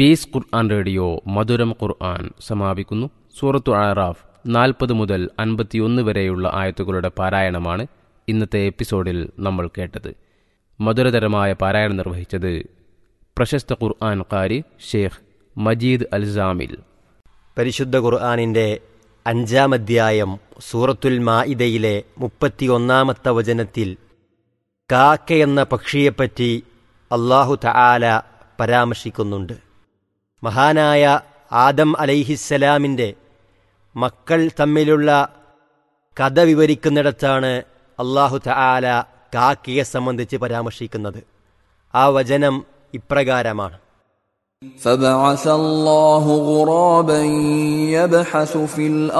Piece ഖുർആൻ radio മധുരം ഖുർആൻ സമാപിക്കുന്നു. സൂറത്തു അറാഫ് 40 മുതൽ 51 വരെയുള്ള ആയത്തുകളുടെ പാരായണമാണ് ഇന്നത്തെ എപ്പിസോഡിൽ നമ്മൾ കേട്ടത്. മധുരതരമായ പാരായണം നിർവഹിച്ചത് പ്രശസ്ത ഖുർആൻ ഖാരി ഷെയ്ഖ് മജീദ് അൽ ജാമിൽ. പരിശുദ്ധ ഖുർആനിൻ്റെ 5-ാം അധ്യായം സൂറത്തുൽ മാഇദയിലെ 31-ാമത്തെ വചനത്തിൽ കാക്കയെന്ന പക്ഷിയെപ്പറ്റി അല്ലാഹു തആല പരാമർശിക്കുന്നുണ്ട്. മഹാനായ ആദം അലൈഹിസ്സലാമിൻ്റെ മക്കൾ തമ്മിലുള്ള കഥ വിവരിക്കുന്നിടത്താണ് അല്ലാഹു തആല കാക്കയെ സംബന്ധിച്ച് പരാമർശിക്കുന്നത്. ആ വചനം ഇപ്രകാരമാണ്: فبعث الله غرابا يبحث في الأرض